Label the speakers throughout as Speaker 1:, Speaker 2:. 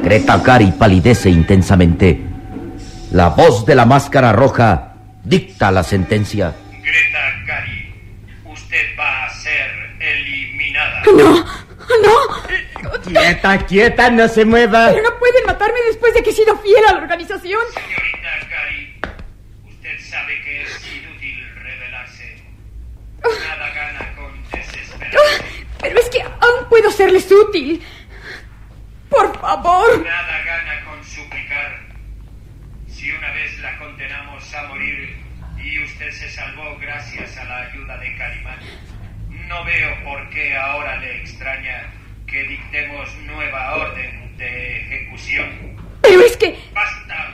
Speaker 1: Greta Gary palidece intensamente. La voz de la máscara roja dicta la sentencia.
Speaker 2: Greta Gary, usted va a ser eliminada.
Speaker 3: ¡No!
Speaker 4: Quieta, no se mueva.
Speaker 3: Pero no pueden matarme después de que he sido fiel a la organización.
Speaker 2: Señorita Gary, usted sabe que es inútil rebelarse. Nada gana con desesperarse.
Speaker 3: Pero es que aún puedo serles útil. Por favor.
Speaker 2: Nada gana con suplicar. Si una vez la condenamos a morir y usted se salvó gracias a la ayuda de Calimán, no veo por qué ahora le extraña que dictemos nueva orden de ejecución.
Speaker 3: Pero es que...
Speaker 2: ¡Basta!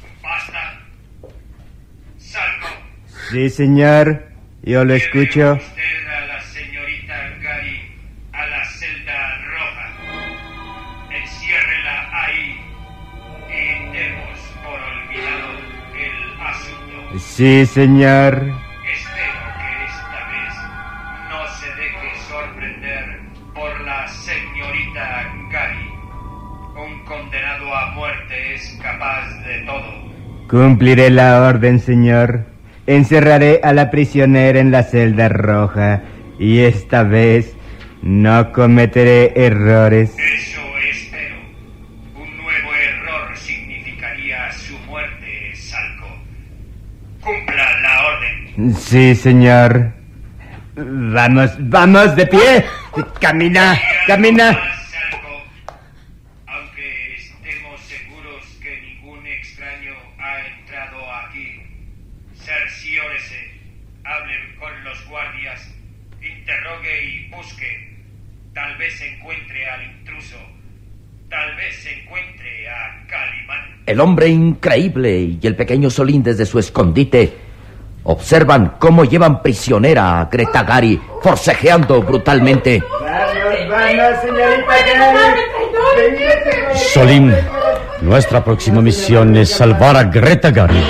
Speaker 2: ¡Salgo!
Speaker 4: Sí, señor. Yo lo escucho.
Speaker 2: Lleve usted a la señorita Gary a la celda roja. Enciérrela ahí y demos por olvidado el asunto.
Speaker 4: Sí, señor.
Speaker 2: Espero que esta vez no se deje sorprender por la señorita Gary. Un condenado a muerte es capaz de todo.
Speaker 4: Cumpliré la orden, señor. Encerraré a la prisionera en la celda roja. Y esta vez no cometeré errores.
Speaker 2: Eso espero. Un nuevo error significaría su muerte, Salco. Cumpla la orden.
Speaker 4: Sí, señor. Vamos, de pie. Camina.
Speaker 2: Salco. Aunque estemos seguros que ningún extraño ha entrado aquí, cerciórese, hable con los guardias, interrogue y busque. Tal vez encuentre al intruso. Tal vez encuentre a Calimán.
Speaker 1: El hombre increíble y el pequeño Solín desde su escondite observan cómo llevan prisionera a Greta Gary, forcejeando brutalmente.
Speaker 4: Vamos, señorita Gary.
Speaker 5: Solín, nuestra próxima misión es salvar a Greta Gary.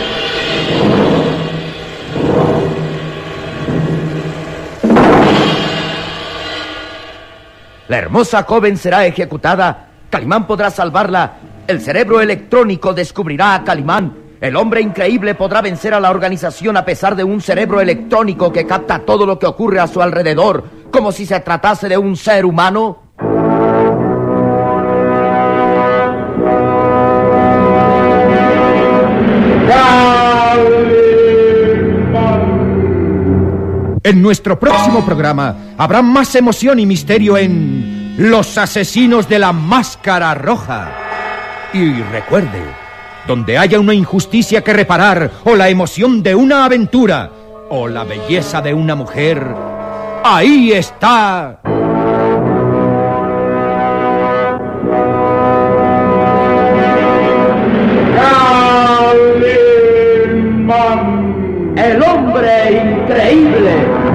Speaker 1: La hermosa joven será ejecutada. Calimán podrá salvarla. El cerebro electrónico descubrirá a Calimán. El hombre increíble podrá vencer a la organización a pesar de un cerebro electrónico que capta todo lo que ocurre a su alrededor, como si se tratase de un ser humano.
Speaker 6: En nuestro próximo programa habrá más emoción y misterio en Los Asesinos de la Máscara Roja. Y recuerde, donde haya una injusticia que reparar, o la emoción de una aventura, o la belleza de una mujer, ahí está